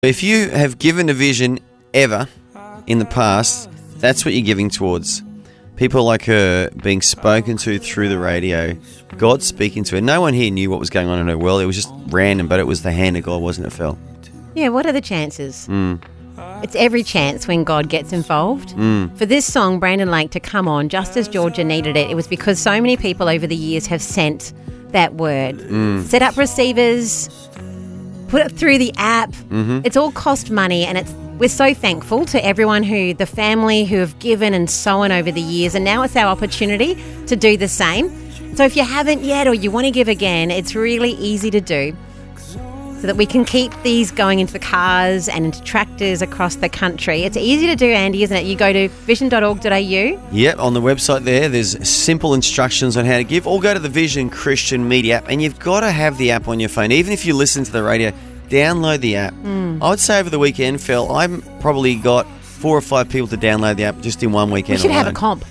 If you have given a vision ever in the past, that's what you're giving towards. People like her being spoken to through the radio, God speaking to her. No one here knew what was going on in her world. It was just random, but it was the hand of God, wasn't it, Phil? Yeah, what are the chances? It's every chance when God gets involved. For this song, Brandon Lake, to come on just as Georgia needed it, it was because so many people over the years have sent that word. Set up receivers, put it through the app. It's all cost money, and we're so thankful to everyone the family who have given and sown over the years, and now it's our opportunity to do the same. So if you haven't yet or you want to give again, it's really easy to do so that we can keep these going into the cars and into tractors across the country. It's easy to do, Andy, isn't it? You go to vision.org.au. Yep, on the website there's simple instructions on how to give, or go to the Vision Christian Media app, and you've got to have the app on your phone. Even if you listen to the radio, download the app. I would say over the weekend, Phil, I've probably got 4 or 5 people to download the app just in one weekend. We should alone. have a comp.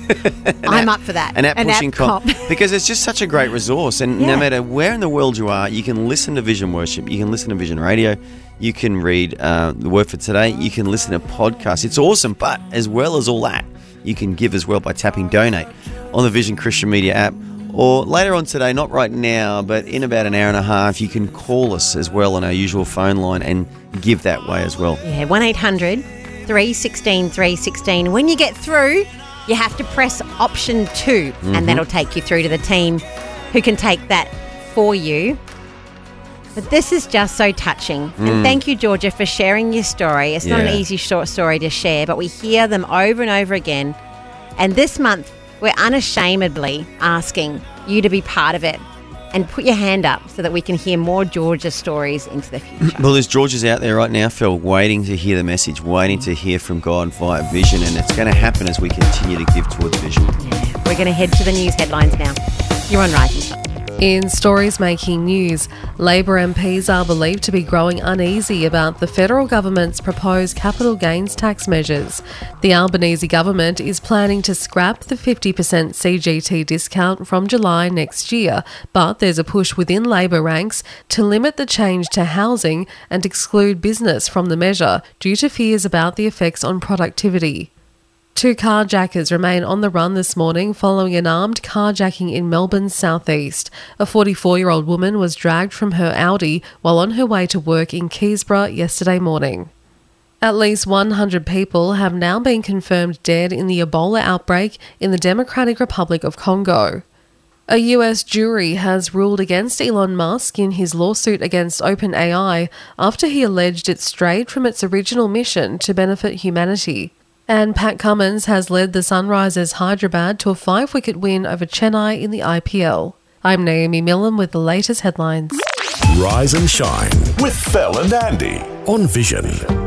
I'm up for that. An app pushing comp. Because it's just such a great resource, and no matter where in the world you are, you can listen to Vision Worship, you can listen to Vision Radio, you can read the Word for Today, you can listen to podcasts. It's awesome, but as well as all that, you can give as well by tapping Donate on the Vision Christian Media app. Or later on today, not right now, but in about an hour and a half, you can call us as well on our usual phone line and give that way as well. Yeah, 1800 316 316. When you get through, you have to press option 2, and that'll take you through to the team who can take that for you. But this is just so touching. And thank you, Georgia, for sharing your story. It's not an easy short story to share, but we hear them over and over again. And this month, we're unashamedly asking you to be part of it and put your hand up so that we can hear more Georgia stories into the future. Well, there's Georgia's out there right now, Phil, waiting to hear the message, waiting to hear from God via vision, and it's going to happen as we continue to give towards vision. Yeah. We're going to head to the news headlines now. You're on Rising Sun. In stories making news, Labor MPs are believed to be growing uneasy about the federal government's proposed capital gains tax measures. The Albanese government is planning to scrap the 50% CGT discount from July next year, but there's a push within Labor ranks to limit the change to housing and exclude business from the measure due to fears about the effects on productivity. 2 carjackers remain on the run this morning following an armed carjacking in Melbourne's southeast. A 44-year-old woman was dragged from her Audi while on her way to work in Keysborough yesterday morning. At least 100 people have now been confirmed dead in the Ebola outbreak in the Democratic Republic of Congo. A US jury has ruled against Elon Musk in his lawsuit against OpenAI after he alleged it strayed from its original mission to benefit humanity. And Pat Cummins has led the Sunrisers Hyderabad to a 5-wicket win over Chennai in the IPL. I'm Naomi Millen with the latest headlines. Rise and shine with Phil and Andy on Vision.